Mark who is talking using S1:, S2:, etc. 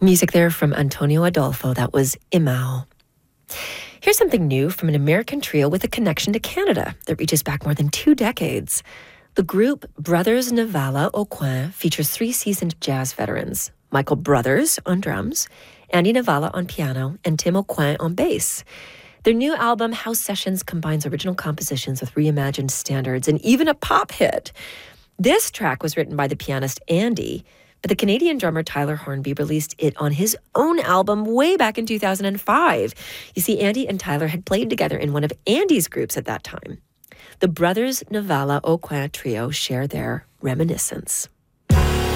S1: Music there from Antonio Adolfo. That was Imao. Here's something new from an American trio with a connection to Canada that reaches back more than 2 decades. The group Brothers Navala au Coin features 3 seasoned jazz veterans: Michael Brothers on drums, Andy Navala on piano, and Tim Aucoin on bass. Their new album, House Sessions, combines original compositions with reimagined standards and even a pop hit. This track was written by the pianist Andy, but the Canadian drummer Tyler Hornby released it on his own album way back in 2005. You see, Andy and Tyler had played together in one of Andy's groups at that time. The Brothers Navala au Coin trio share their reminiscence.